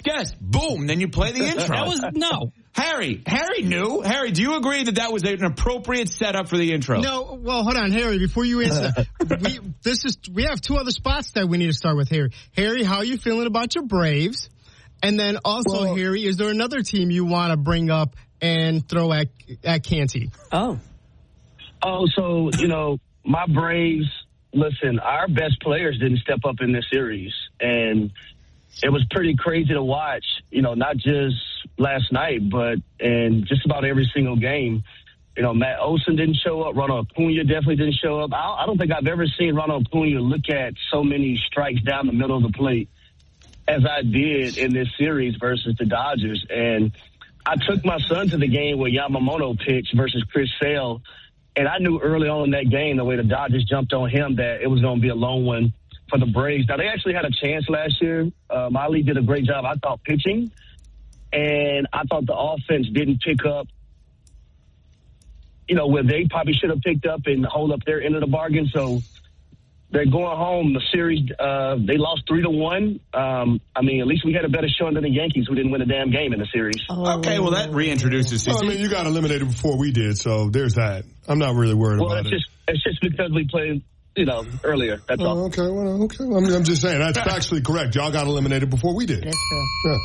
guest. Boom. Then you play the intro. No. Harry knew. Harry, do you agree that was an appropriate setup for the intro? No. Well, hold on, Harry. Before you answer, we have two other spots that we need to start with, Harry. Harry, how are you feeling about your Braves? And then also, Harry, is there another team you want to bring up and throw at Canty? Oh, so, my Braves, listen, our best players didn't step up in this series. And it was pretty crazy to watch, not just last night, but in just about every single game. Matt Olson didn't show up. Ronald Acuna definitely didn't show up. I don't think I've ever seen Ronald Acuna look at so many strikes down the middle of the plate as I did in this series versus the Dodgers. And I took my son to the game where Yamamoto pitched versus Chris Sale. And I knew early on in that game, the way the Dodgers jumped on him, that it was going to be a long one for the Braves. Now, they actually had a chance last year. Miley did a great job, I thought, pitching. And I thought the offense didn't pick up, where they probably should have picked up and hold up their end of the bargain. So they're going home. The series, they lost 3-1. At least we had a better showing than the Yankees, who didn't win a damn game in the series. Okay, well, that reintroduces CC. You got eliminated before we did, so there's that. I'm not really worried about it. It's just because we played, earlier. That's all. Okay. I'm just saying, that's factually correct. Y'all got eliminated before we did. That's true. Yeah.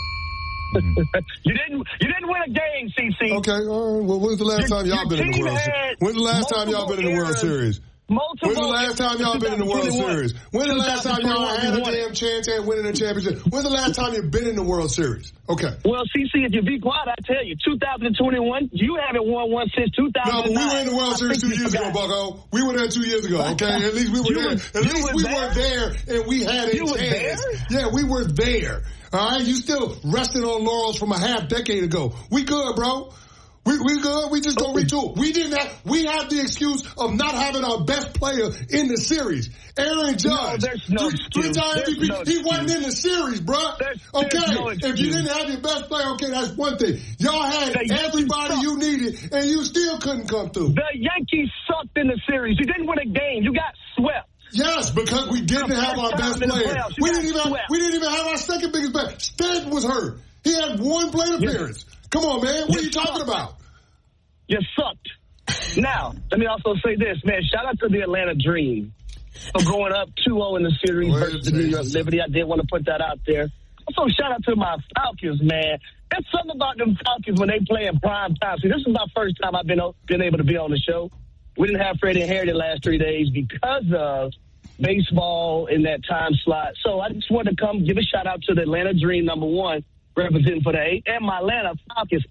You didn't win a game, CC. Okay, all right. Well, when's the last time y'all been in the World Series? When's the last time y'all been in the World Series? When's the last time y'all been in the World Series? When's the last time y'all had a damn chance at winning a championship? When's the last time you've been in the World Series? Okay. Well, CC, if you be quiet, I tell you, 2021, you haven't won one since 2009. No, but we were in the World Series 2 years ago, Bucko. We were there 2 years ago, okay? At least we were there. At least we were there and we had a chance. Yeah, we were there. All right? You still resting on laurels from a half decade ago. We good, bro. We good. We just gonna retool. We have the excuse of not having our best player in the series. Aaron Judge. Three-time MVP. He wasn't in the series, bro. If you didn't have your best player, okay, that's one thing. Y'all had everybody you needed, and you still couldn't come through. The Yankees sucked in the series. You didn't win a game. You got swept. Yes, because we didn't have our best player. We didn't even have our second biggest player. Stanton was hurt. He had one plate appearance. Come on, man. What are you talking about? You sucked. Now, let me also say this, man. Shout out to the Atlanta Dream for going up 2-0 in the series versus the New York Liberty. I did want to put that out there. Also, shout out to my Falcons, man. There's something about them Falcons when they play in prime time. See, this is my first time I've been able to be on the show. We didn't have Freddie and Harry the last 3 days because of baseball in that time slot. So I just wanted to come give a shout out to the Atlanta Dream, number one, representing for the 8, and my Atlanta Falcons.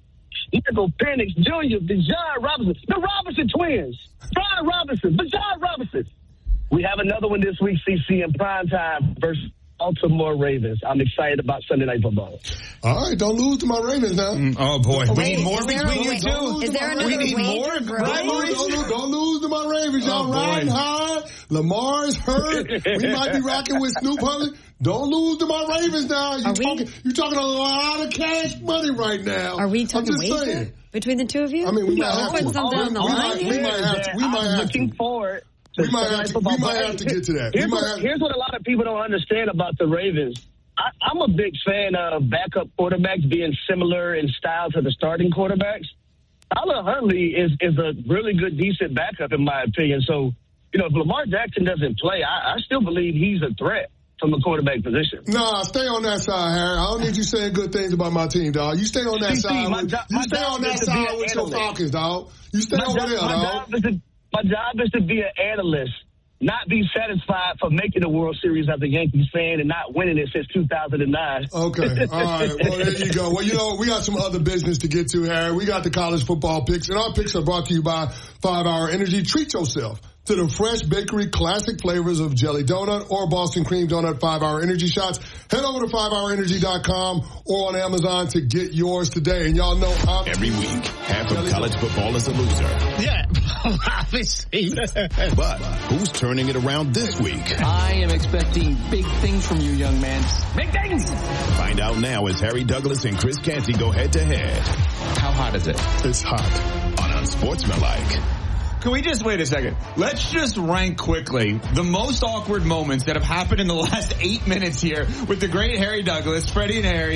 Michael Penix Jr., Bijan Robinson, the Robinson twins, Brian Robinson, Bijan Robinson. We have another one this week, CC, in primetime versus Baltimore Ravens. I'm excited about Sunday Night Football. All right, don't lose to my Ravens now. Oh, boy. We need more between you two. Is there another way to grow? Don't lose to my Ravens. Y'all riding hard. Lamar's hurt. We might be rocking with Snoop Huntley. Don't lose to my Ravens now. You're talking a lot of cash money right now. Are we talking wager between the two of you? I mean, we might have to. Putting something on the line here? We might have to. I'm looking forward. We might have to get to that. Here's what a lot of people don't understand about the Ravens. I'm a big fan of backup quarterbacks being similar in style to the starting quarterbacks. Tyler Huntley is a really good, decent backup, in my opinion. So, if Lamar Jackson doesn't play, I still believe he's a threat from the quarterback position. Nah, stay on that side, Harry. I don't need you saying good things about my team, dog. You stay on that side. You stay on that side with your Falcons, dog. You stay over there, dog. My job is to be an analyst, not be satisfied for making the World Series as a Yankees fan and not winning it since 2009. Okay. All right. Well, there you go. Well, we got some other business to get to, Harry. We got the college football picks, and our picks are brought to you by 5 Hour Energy. Treat yourself to the fresh bakery classic flavors of jelly donut or Boston cream donut 5 Hour Energy shots. Head over to 5hourenergy.com or on Amazon to get yours today. And y'all know every week, half of college football is a loser. Yeah, obviously. But who's turning it around this week? I am expecting big things from you, young man. Big things! Find out now as Harry Douglas and Chris Canty go head-to-head. How hot is it? It's hot. On Unsportsmanlike. Can we just wait a second? Let's just rank quickly the most awkward moments that have happened in the last 8 minutes here with the great Harry Douglas, Freddie and Harry.